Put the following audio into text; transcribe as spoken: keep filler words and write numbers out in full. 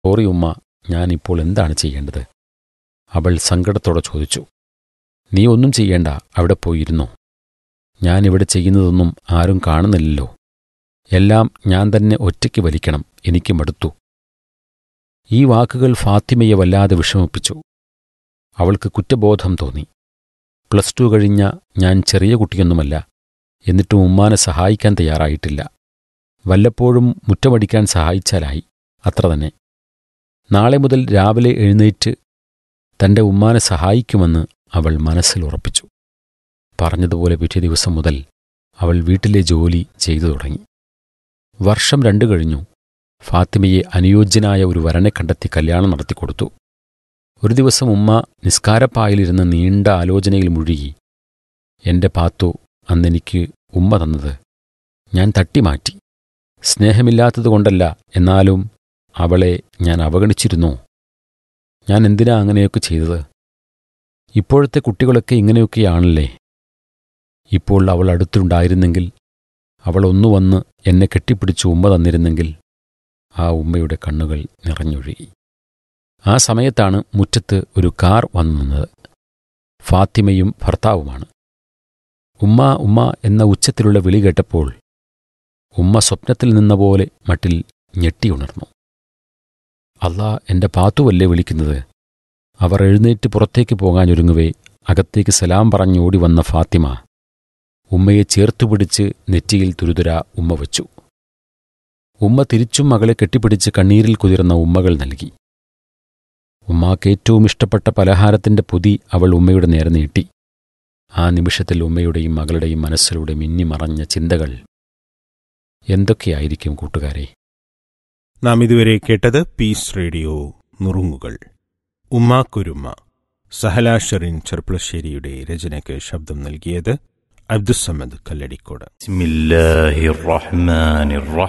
Sorry ഉമ്മ, ഞാനിപ്പോൾ എന്താണ് ചെയ്യേണ്ടത്? അവൾ സങ്കടത്തോടെ ചോദിച്ചു. നീ ഒന്നും ചെയ്യേണ്ട, അവിടെ പോയിരുന്നോ. ഞാനിവിടെ ചെയ്യുന്നതൊന്നും ആരും കാണുന്നില്ലല്ലോ. എല്ലാം ഞാൻ തന്നെ ഒറ്റയ്ക്ക് വലിക്കണം, എനിക്ക് മടുത്തു. ഈ വാക്കുകൾ ഫാത്തിമയെ വല്ലാതെ വിഷമിപ്പിച്ചു. അവൾക്ക് കുറ്റബോധം തോന്നി. പ്ലസ് ടു കഴിഞ്ഞ ഞാൻ ചെറിയ കുട്ടിയൊന്നുമല്ല, എന്നിട്ടും ഉമ്മാനെ സഹായിക്കാൻ തയ്യാറായിട്ടില്ല. വല്ലപ്പോഴും മുറ്റമടിക്കാൻ സഹായിച്ചാലായി, അത്ര തന്നെ. നാളെ മുതൽ രാവിലെ എഴുന്നേറ്റ് തൻ്റെ ഉമ്മാനെ സഹായിക്കുമെന്ന് അവൾ മനസ്സിൽ ഉറപ്പിച്ചു. പറഞ്ഞതുപോലെ പിറ്റേ ദിവസം മുതൽ അവൾ വീട്ടിലെ ജോലി ചെയ്തു തുടങ്ങി. വർഷം രണ്ടു കഴിഞ്ഞു. ഫാത്തിമയെ അനുയോജ്യനായ ഒരു വരനെ കണ്ടെത്തി കല്യാണം നടത്തിക്കൊടുത്തു. ഒരു ദിവസം ഉമ്മ നിസ്കാരപ്പായിലിരുന്ന് നീണ്ട ആലോചനയിൽ മുഴുകി. എന്റെ പാത്തു അന്നെനിക്ക് ഉമ്മ തന്നത് ഞാൻ തട്ടിമാറ്റി. സ്നേഹമില്ലാത്തതുകൊണ്ടല്ല, എന്നാലും അവളെ ഞാൻ അവഗണിച്ചിരുന്നോ? ഞാൻ എന്തിനാ അങ്ങനെയൊക്കെ ചെയ്തത്? ഇപ്പോഴത്തെ കുട്ടികളൊക്കെ ഇങ്ങനെയൊക്കെയാണല്ലേ. ഇപ്പോൾ അവൾ അടുത്തുണ്ടായിരുന്നെങ്കിൽ, അവൾ ഒന്നു വന്ന് എന്നെ കെട്ടിപ്പിടിച്ച് ഉമ്മ തന്നിരുന്നെങ്കിൽ. ആ ഉമ്മയുടെ കണ്ണുകൾ നിറഞ്ഞൊഴുകി. ആ സമയത്താണ് മുറ്റത്ത് ഒരു കാർ വന്നു നിന്നത്. ഫാത്തിമയും ഭർത്താവുമാണ്. ഉമ്മ ഉമ്മ എന്ന ഉച്ചത്തിലുള്ള വിളി കേട്ടപ്പോൾ ഉമ്മ സ്വപ്നത്തിൽ നിന്ന പോലെ മട്ടിൽ ഞെട്ടിയുണർന്നു. അല്ലാ, എന്റെ പാത്തുവല്ലേ വിളിക്കുന്നത്? അവർ എഴുന്നേറ്റ് പുറത്തേക്ക് പോകാനൊരുങ്ങവേ അകത്തേക്ക് സലാം പറഞ്ഞോടി വന്ന ഫാത്തിമ ഉമ്മയെ ചേർത്തുപിടിച്ച് നെറ്റിയിൽ തുരുതുര ഉമ്മ വച്ചു. ഉമ്മ തിരിച്ചും മകളെ കെട്ടിപ്പിടിച്ച് കണ്ണീരിൽ കുതിർന്ന ഉമ്മകൾ നൽകി. ഉമ്മാക്ക് ഏറ്റവും ഇഷ്ടപ്പെട്ട പലഹാരത്തിന്റെ പൊതി അവൾ ഉമ്മയുടെ നേരെ നീട്ടി. ആ നിമിഷത്തിൽ ഉമ്മയുടെയും മകളുടെയും മനസ്സിലൂടെ മിന്നിമറഞ്ഞ ചിന്തകൾ എന്തൊക്കെയായിരിക്കും കൂട്ടുകാരെ? നാം ഇതുവരെ കേട്ടത് പീസ് റേഡിയോ നുറുങ്ങുകൾ. ഉമ്മാക്കുരുമ്മ, സഹല ഷെറിൻ ചെർപ്പളശ്ശേരിയുടെ രചനയ്ക്ക് ശബ്ദം നൽകിയത് അബ്ദുസ്സമദ് കല്ലടിക്കോട്. ബിസ്മില്ലാഹിർ റഹ്മാനിർ റഹീം.